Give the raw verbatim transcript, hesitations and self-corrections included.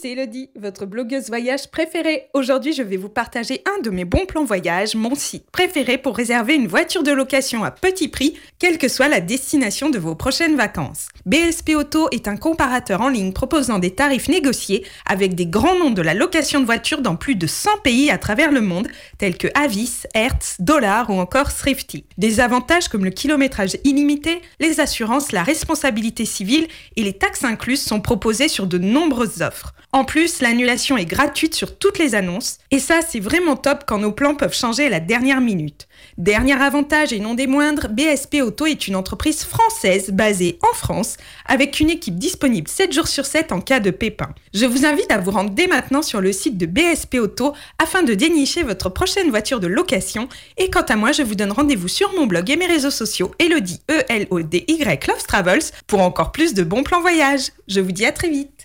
c'est Elodie, votre blogueuse voyage préférée. Aujourd'hui, je vais vous partager un de mes bons plans voyage, mon site préféré pour réserver une voiture de location à petit prix, quelle que soit la destination de vos prochaines vacances. B S P Auto est un comparateur en ligne proposant des tarifs négociés avec des grands noms de la location de voitures dans plus de cent pays à travers le monde, tels que Avis, Hertz, Dollar ou encore Thrifty. Des avantages comme le kilométrage illimité, les assurances, la responsabilité civile et les taxes incluses sont proposés sur de nombreuses offres. En plus, l'annulation est gratuite sur toutes les annonces. Et ça, c'est vraiment top quand nos plans peuvent changer à la dernière minute. Dernier avantage et non des moindres, B S P Auto est une entreprise française basée en France avec une équipe disponible sept jours sur sept en cas de pépin. Je vous invite à vous rendre dès maintenant sur le site de B S P Auto afin de dénicher votre prochaine voiture de location. Et quant à moi, je vous donne rendez-vous sur mon blog et mes réseaux sociaux Elodie, E L O D Y Loves Travels pour encore plus de bons plans voyage. Je vous dis à très vite.